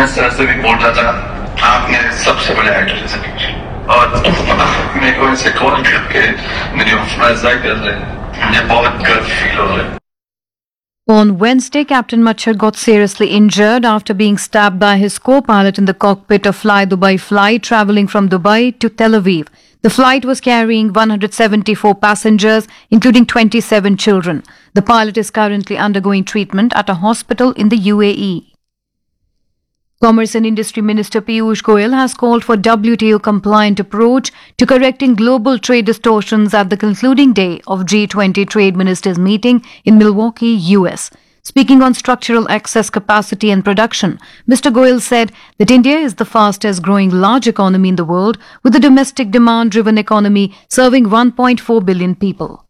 Sir से भी बोल रहा था आपने सबसे बड़े एक्टर से और मेरे को इनसे कॉल करके मेरी हौसला अफजाई कर रहे हैं, मुझे बहुत गर्व फील हो रहा है। On Wednesday, Captain Machar got seriously injured after being stabbed by his co-pilot in the cockpit of Fly Dubai flight traveling from Dubai to Tel Aviv. The flight was carrying 174 passengers, including 27 children. The pilot is currently undergoing treatment at a hospital in the UAE. Commerce and Industry Minister Piyush Goyal has called for WTO-compliant approach to correcting global trade distortions at the concluding day of G20 Trade Ministers meeting in Milwaukee, US. Speaking on structural excess capacity and production, Mr. Goyal said that India is the fastest growing large economy in the world, with a domestic demand-driven economy serving 1.4 billion people.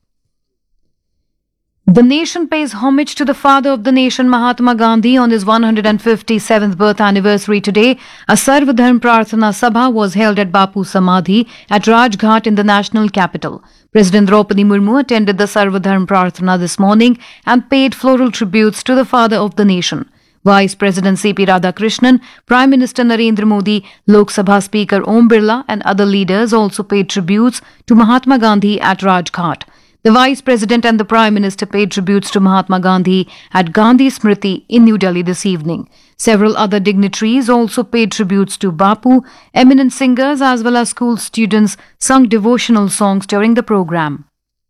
The nation pays homage to the father of the nation, Mahatma Gandhi, on his 157th birth anniversary today. A Sarvadharm Prarthana Sabha was held at Bapu Samadhi at Rajghat in the national capital. President Draupadi Murmu attended the Sarvadharm Prarthana this morning and paid floral tributes to the father of the nation. Vice President C.P. Radhakrishnan, Prime Minister Narendra Modi, Lok Sabha Speaker Om Birla and other leaders also paid tributes to Mahatma Gandhi at Rajghat. The Vice President and the Prime Minister paid tributes to Mahatma Gandhi at Gandhi Smriti in New Delhi this evening. Several other dignitaries also paid tributes to Bapu. Eminent singers as well as school students sung devotional songs during the program.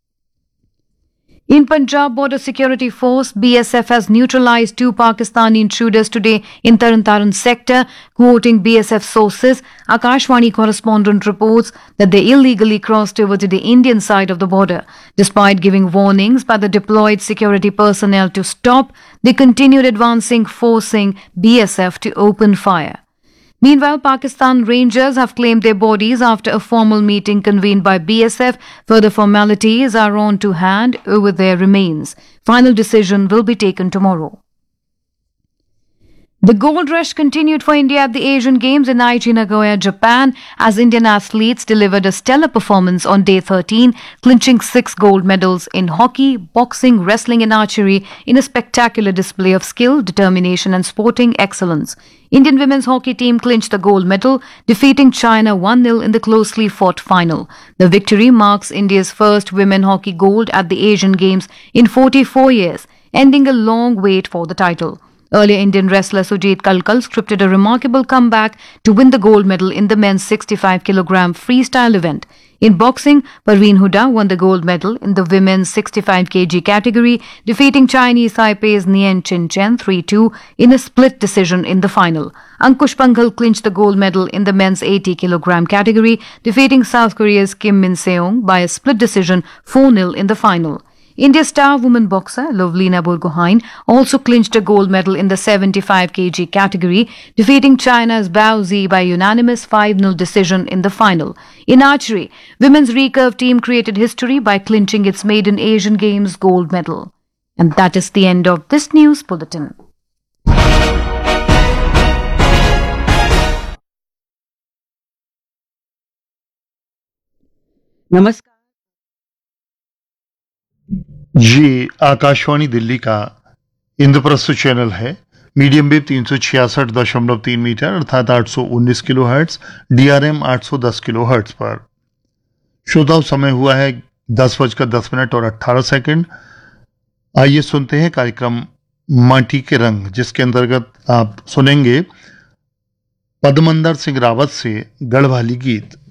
In Punjab, Border Security Force BSF has neutralized 2 Pakistani intruders today in Taran sector. Quoting BSF sources, Akashvani correspondent reports that they illegally crossed over to the Indian side of the border. Despite giving warnings by the deployed security personnel to stop, they continued advancing, forcing BSF to open fire. Meanwhile, Pakistan Rangers have claimed their bodies after a formal meeting convened by BSF. Further formalities are on to hand over their remains. Final decision will be taken tomorrow. The gold rush continued for India at the Asian Games in Aichi, Nagoya, Japan, as Indian athletes delivered a stellar performance on day 13, clinching 6 gold medals in hockey, boxing, wrestling and archery in a spectacular display of skill, determination and sporting excellence. Indian women's hockey team clinched the gold medal, defeating China 1-0 in the closely fought final. The victory marks India's first women hockey gold at the Asian Games in 44 years, ending a long wait for the title. Earlier, Indian wrestler Sujit Kalkal scripted a remarkable comeback to win the gold medal in the men's 65 kg freestyle event. In boxing, Parveen Huda won the gold medal in the women's 65 kg category, defeating Chinese Taipei's Nian Chin-chen 3-2 in a split decision in the final. Ankush Panghal clinched the gold medal in the men's 80 kg category, defeating South Korea's Kim Min-seong by a split decision 4-0 in the final. India's star woman boxer Lovlina Borgohain also clinched a gold medal in the 75 kg category, defeating China's Bao Zi by unanimous 5-0 decision in the final. In archery, women's recurve team created history by clinching its maiden Asian Games gold medal. And that is the end of this news bulletin. नमस्कार जी, आकाशवाणी दिल्ली का Indraprastha channel है। Medium wave 366.3 metre अर्थात 819 kilo hertz, DRM 810 kilo hertz पर। श्रोताओं, समय हुआ है 10:10 और 18 सेकंड। आइए सुनते हैं कार्यक्रम माटी के रंग, जिसके अंतर्गत आप सुनेंगे पद्मंदर सिंह रावत से गढ़वाली गीत।